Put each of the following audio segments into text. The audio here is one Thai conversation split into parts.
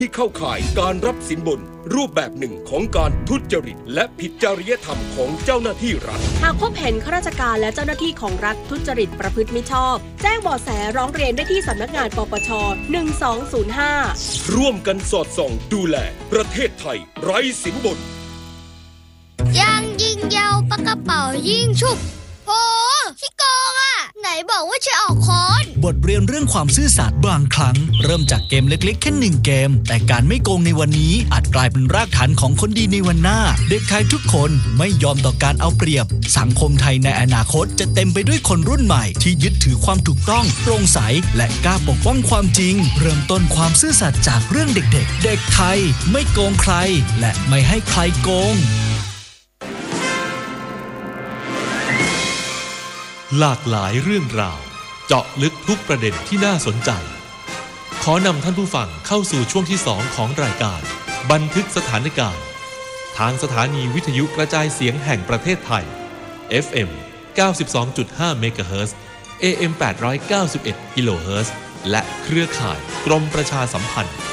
ที่เข้าข่ายการรับสินบนรูปแบบหนึ่งของการทุจริตและผิดจริยธรรมของเจ้าหน้าที่รัฐหากพบเห็นข้าราชการและเจ้าหน้าที่ของรัฐทุจริตประพฤติมิชอบแจ้งเบาะแสร้องเรียนได้ที่สำนักงานปปช1205 ร่วมกันสอดส่องดูแลประเทศไทยไร้สินบนยังยิงยาวปากกระเป๋ายิงชุบโหขี้โกงอ่ะไหนบอกว่าจะออกคอนบทเรียนเรื่องความซื่อสัตย์บางครั้งเริ่มจากเกมเล็กๆแค่1เกมแต่การไม่โกงในวันนี้อาจกลายเป็นรากฐานของคนดีในวันหน้าเด็กไทยทุกคนไม่ยอมต่อการเอาเปรียบสังคมไทยในอนาคตจะเต็มไปด้วยคนรุ่นใหม่ที่ยึดถือความถูกต้องโปร่งใสและกล้าปกป้องความจริงเริ่มต้นความซื่อสัตย์จากเรื่องเด็กๆเด็กไทยไม่โกงใครและไม่ให้ใครโกงหลากหลายเรื่องราวเจาะลึกทุกประเด็นที่น่าสนใจขอนำท่านผู้ฟังเข้าสู่ช่วงที่2ของรายการบันทึกสถานการณ์ทางสถานีวิทยุกระจายเสียงแห่งประเทศไทย FM 92.5 เมกะเฮิรตซ์ AM 891 กิโลเฮิรตซ์และเครือข่ายกรมประชาสัมพันธ์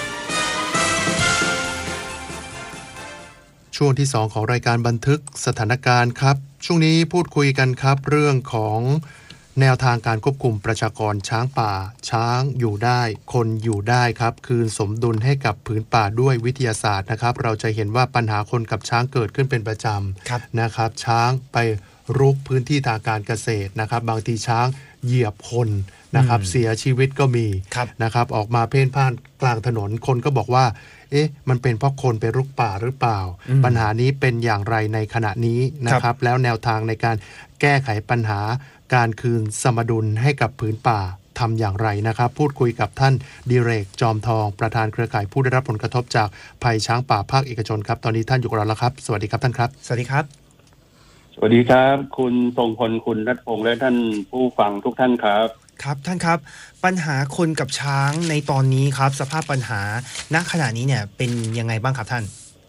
ช่วงที่2ของรายการบันทึกสถานการณ์ครับช่วงนี้พูดคุยกันครับเรื่องของแนวทางการควบคุมประชากรช้างป่าช้างอยู่ได้คนอยู่ได้ครับคืนสมดุลให้กับผืนป่าด้วยวิทยาศาสตร์นะครับเราจะเห็นว่าปัญหาคนกับช้างเกิดขึ้นเป็นประจำนะครับช้างไปรุกพื้นที่ทางการเกษตรนะครับบางทีช้างเหยียบคนนะครับเสียชีวิตก็มีนะครับออกมาเพ่นพ่านกลางถนนคนก็บอกว่ามันเป็นเพราะคนไปรุกป่าหรือเปล่าปัญหานี้เป็นอย่างไรในขณะนี้นะครับแล้วแนวทางในการแก้ไขปัญหาการคืนสมดุลให้กับผืนป่าทำอย่างไรนะครับพูดคุยกับท่านดิเรกจอมทองประธานเครือข่ายผู้ได้รับผลกระทบจากภัยช้างป่าภาคเอกชนครับตอนนี้ท่านอยู่กับเราแล้วครับสวัสดีครับท่านครับสวัสดีครับสวัสดีครับคุณทรงพลคุณณัฐพงษ์และท่านผู้ฟังทุกท่านครับครับท่านครับปัญหาคนกับช้างในตอนนี้ครับสภาพปัญหาณขณะนี้เนี่ยเป็นยังไงบ้างครับท่าน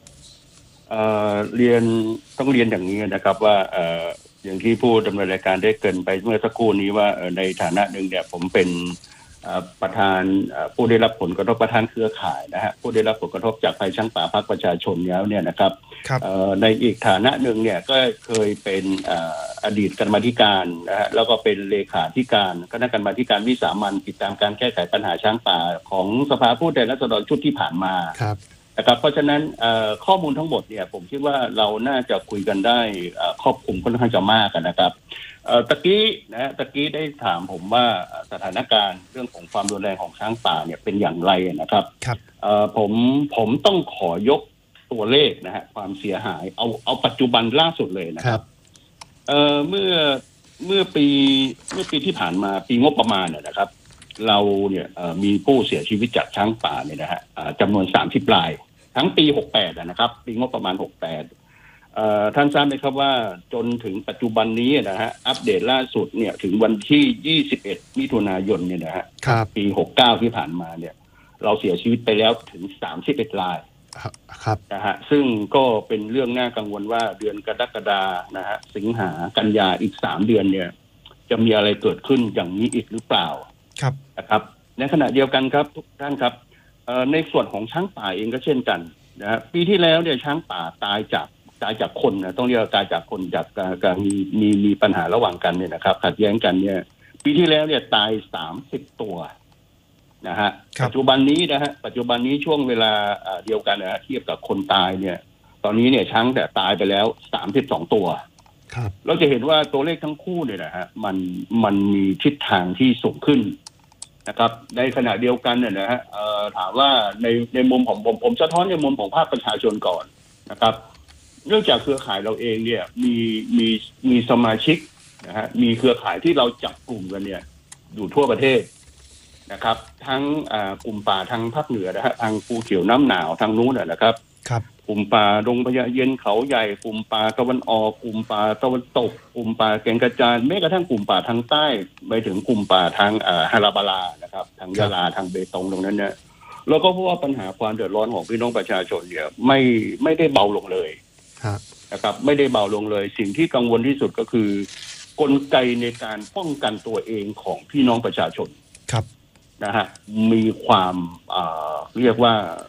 ต้องเรียนอย่างนี้นะครับว่าอย่างที่ผู้ดำเนินรายการได้เกริ่นไปเมื่อสักครู่นี้ว่าในฐานะหนึ่งเนี่ยผมเป็นประธานผู้ได้รับผลกระทบประธานเครือข่ายนะฮะผู้ได้รับผลกระทบจากภัยช้างป่าภาคประชาชนแล้วเนี่ยนะครับในอีกฐานะหนึ่งเนี่ยก็เคยเป็นอดีตกรรมาธิการนะฮะแล้วก็เป็นเลขาธิการคณะกรรมาธิการวิสามัญติดตามการแก้ไขปัญหาช้างป่าของสภาผู้แทนราษฎรชุดที่ผ่านมานะครับเพราะฉะนั้นข้อมูลทั้งหมดเนี่ยผมคิดว่าเราน่าจะคุยกันได้ครอบคลุมค่อนข้างจะมากนะครับตะกี้ได้ถามผมว่าสถานการณ์เรื่องของความรุนแรงของช้างป่าเนี่ยเป็นอย่างไรนะครับผมต้องขอยกตัวเลขนะฮะความเสียหายเอาปัจจุบันล่าสุดเลยนะครับเมื่อปีที่ผ่านมาปีงบประมาณเนี่ยนะครับเราเนี่ยมีผู้เสียชีวิตจากช้างป่าเนี่ยนะฮะจำนวน30 รายทั้งปี68นะครับปีงบประมาณ68ท่านทราบไหมครับว่าจนถึงปัจจุบันนี้นะฮะอัปเดตล่าสุดเนี่ยถึงวันที่21มิถุนายนเนี่ยนะฮะปี69ที่ผ่านมาเนี่ยเราเสียชีวิตไปแล้วถึง31 รายนะฮะซึ่งก็เป็นเรื่องน่ากังวลว่าเดือนกรกฎานะฮะสิงหากันยาอีก3 เดือนเนี่ยจะมีอะไรเกิดขึ้นอย่างนี้อีกหรือเปล่านะครับในขณะเดียวกันครับทุกท่านครับในส่วนของช้างป่าเองก็เช่นกันนะฮะปีที่แล้วเนี่ยช้างป่าตายจากคนนะต้องเรียกว่าตายจากคนจากการมีปัญหาระหว่างกันเนี่ยนะครับขัดแย้งกันเนี่ยปีที่แล้วเนี่ยตาย30 ตัวนะฮะปัจจุบันนี้ช่วงเวลาเดียวกันนะฮะเทียบกับคนตายเนี่ยตอนนี้เนี่ยช้างแต่ตายไปแล้ว32 ตัวเราจะเห็นว่าตัวเลขทั้งคู่เนี่ยนะฮะมันมีทิศทางที่สูงขึ้นนะครับในขณะเดียวกันเนี่ยนะฮะถามว่าในมุมของผมสะท้อนในมุมของภาคประชาชนก่อนนะครับเนื่องจากเครือข่ายเราเองเนี่ยมีสมาชิกนะฮะมีเครือข่ายที่เราจับกลุ่มกันเนี่ยอยู่ทั่วประเทศนะครับทั้งกลุ่มป่าทางภาคเหนือนะฮะทางภูเขียวน้ำหนาวทางนู้นนะครับกลุ่มป่าดงพญาเย็นเขาใหญ่กลุ่มป่าตะวันออกกลุ่มป่าตะวันตกกลุ่มป่าแก่งกระจานแม้กระทั่งกลุ่มป่าทางใต้ไปถึงกลุ่มป่าทางฮาราบาลานะครับทางยะลาทางเบตงตรงนั้นเนี่ยเราก็พบว่าปัญหาความเดือดร้อนของพี่น้องประชาชนเนี่ยไม่ได้เบาลงเลยนะครับไม่ได้เบาลงเลยสิ่งที่กังวลที่สุดก็คือกลไกในการป้องกันตัวเองของพี่น้องประชาชนนะฮะมีความเรียกว่า